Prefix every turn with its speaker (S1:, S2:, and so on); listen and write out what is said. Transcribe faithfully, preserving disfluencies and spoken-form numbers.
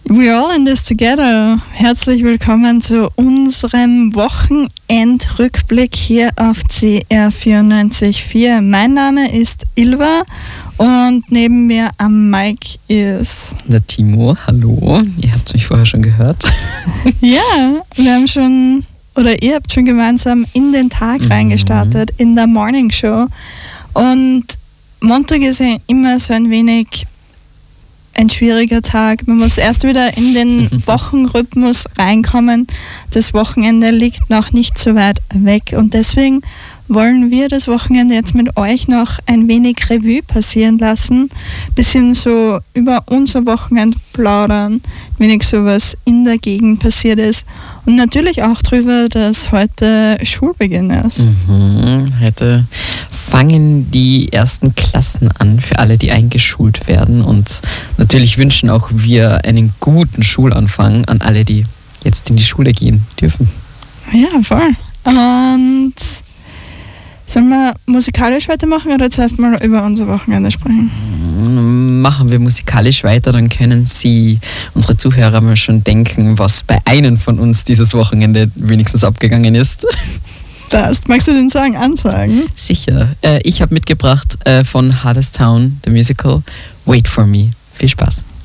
S1: We're all in this together. Herzlich willkommen zu unserem Wochenendrückblick hier auf C R vierundneunzig Komma vier. Mein Name ist Ilva und neben mir am Mic ist
S2: der Timo. Hallo, ihr habt mich vorher schon gehört.
S1: Ja, wir haben schon, oder ihr habt schon gemeinsam in den Tag mhm. reingestartet, in der Morning Show. Und Montag ist ja immer so ein wenig ein schwieriger Tag. Man muss erst wieder in den Wochenrhythmus reinkommen. Das Wochenende liegt noch nicht so weit weg und deswegen wollen wir das Wochenende jetzt mit euch noch ein wenig Revue passieren lassen. Bisschen so über unser Wochenende plaudern, wenig so was in der Gegend passiert ist und natürlich auch drüber, dass heute Schulbeginn ist.
S2: Mhm. Heute fangen die ersten Klassen an für alle, die eingeschult werden und natürlich wünschen auch wir einen guten Schulanfang an alle, die jetzt in die Schule gehen dürfen.
S1: Ja, voll. Und sollen wir musikalisch weitermachen oder zuerst mal über unser Wochenende sprechen?
S2: Machen wir musikalisch weiter, dann können Sie, unsere Zuhörer, mal schon denken, was bei einem von uns dieses Wochenende wenigstens abgegangen ist.
S1: Das, magst du den Song ansagen?
S2: Sicher. Äh, ich habe mitgebracht äh, von Hardest Town, the Musical, Wait for Me. Viel Spaß.